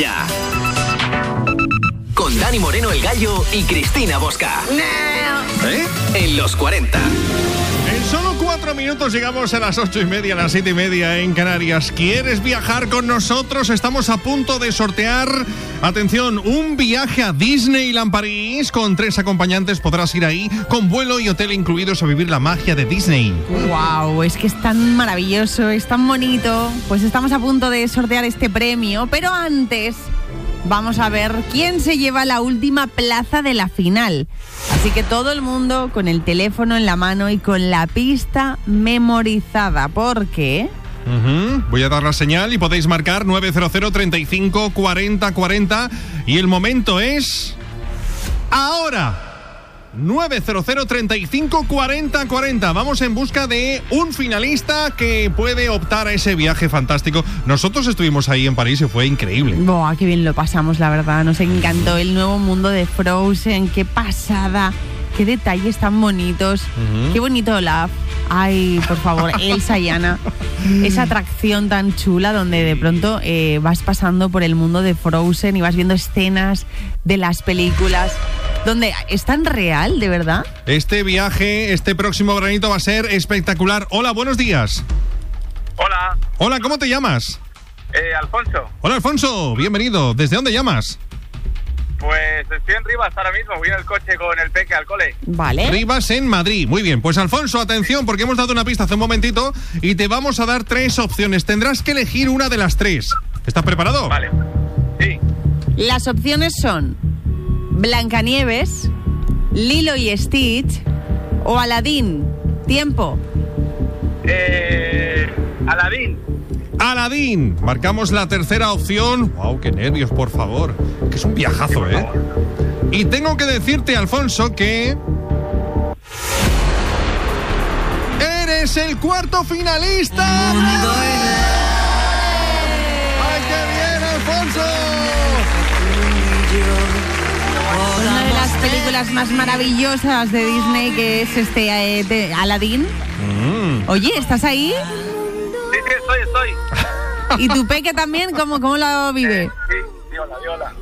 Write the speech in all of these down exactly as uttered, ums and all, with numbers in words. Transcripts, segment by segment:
ya. Con Dani Moreno el Gallo y Cristina Bosca. ¿Eh? En los cuarenta. En solo cuatro minutos llegamos a las ocho y media, a las siete y media en Canarias. ¿Quieres viajar con nosotros? Estamos a punto de sortear, atención, un viaje a Disneyland París con tres acompañantes. Podrás ir ahí con vuelo y hotel incluidos a vivir la magia de Disney. Wow, es que es tan maravilloso, es tan bonito. Pues estamos a punto de sortear este premio, pero antes vamos a ver quién se lleva la última plaza de la final. Así que todo el mundo con el teléfono en la mano y con la pista memorizada, porque... Uh-huh. Voy a dar la señal y podéis marcar nueve cero cero, treinta y cinco, cuarenta, cuarenta y el momento es... ahora. nueve cero cero, treinta y cinco, cuarenta, cuarenta. Vamos en busca de un finalista que puede optar a ese viaje fantástico. Nosotros estuvimos ahí en París y fue increíble. Buah, qué bien lo pasamos, la verdad. Nos encantó el nuevo mundo de Frozen. Qué pasada. Qué detalles tan bonitos. Uh-huh. Qué bonito Olaf. Ay, por favor, Elsa y Anna. Esa atracción tan chula donde de pronto eh, vas pasando por el mundo de Frozen y vas viendo escenas de las películas. Donde es tan real, de verdad. Este viaje, este próximo veranito va a ser espectacular. Hola, buenos días. Hola. Hola, ¿cómo te llamas? Eh, Alfonso. Hola, Alfonso, bienvenido. ¿Desde dónde llamas? Pues estoy en Rivas ahora mismo, voy en el coche con el peque al cole. Vale. Rivas en Madrid, muy bien. Pues Alfonso, atención, porque hemos dado una pista hace un momentito y te vamos a dar tres opciones. Tendrás que elegir una de las tres. ¿Estás preparado? Vale. Sí. Las opciones son Blancanieves, Lilo y Stitch o Aladín. Tiempo. Eh, Aladín. Aladín. Marcamos la tercera opción. Wow, qué nervios, por favor. Que es un viajazo, ¿eh? Y tengo que decirte, Alfonso, que... ¡eres el cuarto finalista! ¡Ay, qué bien, Alfonso! Una de las películas más maravillosas de Disney, que es este eh, de Aladín. Mm. Oye, ¿estás ahí? Sí, sí, estoy, estoy. ¿Y tu peque también? ¿Cómo, cómo lo vive? Eh, sí, sí, hola, hola.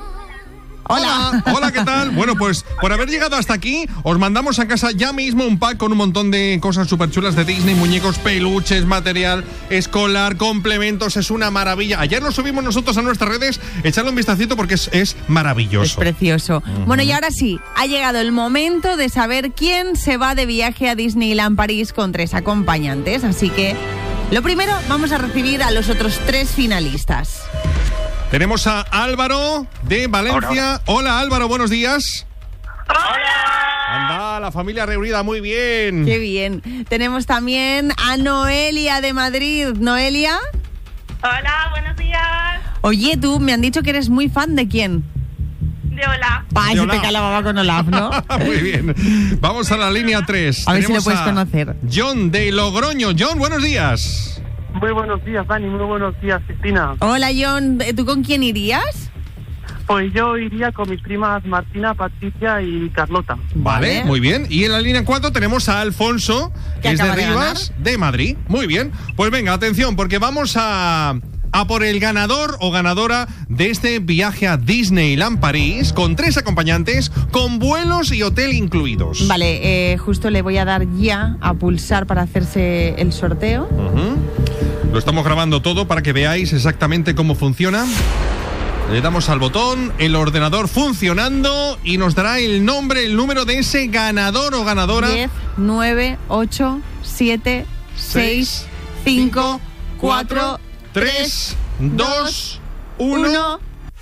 Hola. Hola, hola, ¿qué tal? Bueno, pues por haber llegado hasta aquí, os mandamos a casa ya mismo un pack con un montón de cosas súper chulas de Disney, muñecos, peluches, material escolar, complementos, es una maravilla. Ayer lo subimos nosotros a nuestras redes, echadle un vistacito porque es, es maravilloso. Es precioso. Uh-huh. Bueno, y ahora sí, ha llegado el momento de saber quién se va de viaje a Disneyland París con tres acompañantes, así que lo primero, vamos a recibir a los otros tres finalistas. Tenemos a Álvaro de Valencia. Hola, Hola Álvaro, buenos días. ¡Hola! Anda, la familia reunida, muy bien. Qué bien. Tenemos también a Noelia de Madrid. Noelia. Hola, buenos días. Oye, tú, me han dicho que eres muy fan de quién. De Olaf. Pa, se te cae la baba con Olaf, ¿no? Muy bien. Vamos a la línea tres. A ver Tenemos si lo puedes conocer. John de Logroño. John, buenos días. Muy buenos días, Dani. Muy buenos días, Cristina. Hola, John. ¿Tú con quién irías? Pues yo iría con mis primas Martina, Patricia y Carlota. Vale, vale, muy bien. Y en la línea cuatro tenemos a Alfonso, que es de Rivas, de, de Madrid. Muy bien. Pues venga, atención, porque vamos a... a por el ganador o ganadora de este viaje a Disneyland París con tres acompañantes, con vuelos y hotel incluidos. Vale, eh, justo le voy a dar ya a pulsar para hacerse el sorteo. Uh-huh. Lo estamos grabando todo para que veáis exactamente cómo funciona. Le damos al botón, el ordenador funcionando y nos dará el nombre, el número de ese ganador o ganadora. diez, nueve, ocho, siete, seis, cinco, cuatro, tres, dos, uno.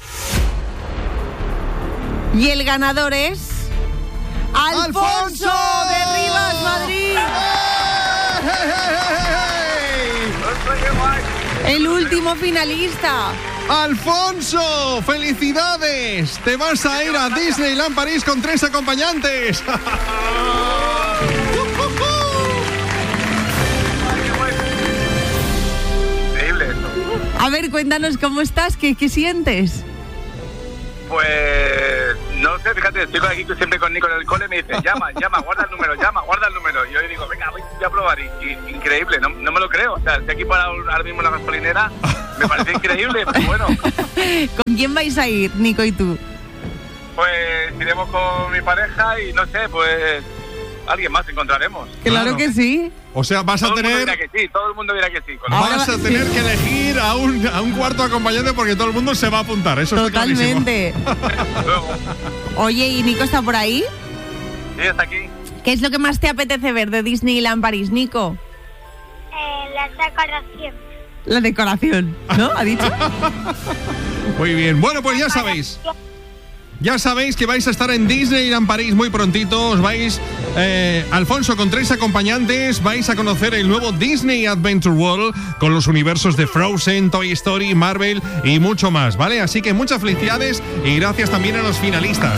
Y el ganador es... ¡Alfonso, Alfonso de Rivas, Madrid! ¡Hey, hey, hey, hey! El último finalista. ¡Alfonso! ¡Felicidades! Te vas a ir a Disneyland París con tres acompañantes. A ver, cuéntanos cómo estás, qué, qué sientes. Pues no sé, fíjate, estoy aquí siempre con Nico en el cole, me dice, llama, llama, guarda el número, llama, guarda el número. Y yo le digo, venga, voy a probar. Y, y increíble, no, no me lo creo. O sea, estoy aquí para ahora mismo en la gasolinera, me parece increíble, pero bueno. ¿Con quién quién vais a ir, Nico y tú? Pues iremos con mi pareja y no sé, pues alguien más encontraremos. Claro, Claro. que sí. O sea, vas Todo a el mundo tener... dirá que sí, todo el mundo dirá que sí. Con lo Ahora Vas a va- tener sí. que elegir a un, a un cuarto acompañante porque todo el mundo se va a apuntar. Eso está clarísimo. Totalmente. cual, luego, Oye, ¿y Nico está por ahí? sí, está aquí. ¿Qué es lo que más te apetece ver de Disneyland París, Nico? Eh, la decoración. La decoración, ¿no? ¿Ha dicho? Muy bien. Bueno, pues ya sabéis. Ya sabéis que vais a estar en Disneyland París muy prontito. Os vais, eh, Alfonso, con tres acompañantes. Vais a conocer el nuevo Disney Adventure World con los universos de Frozen, Toy Story, Marvel y mucho más, ¿vale? Así que muchas felicidades y gracias también a los finalistas.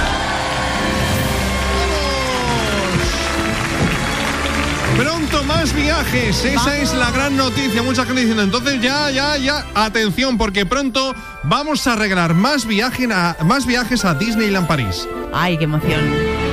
Pronto más viajes, esa es la gran noticia. Mucha gente diciendo, entonces ya, ya, ya, atención, porque pronto vamos a regalar más, viaje a, más viajes a Disneyland París. Ay, qué emoción.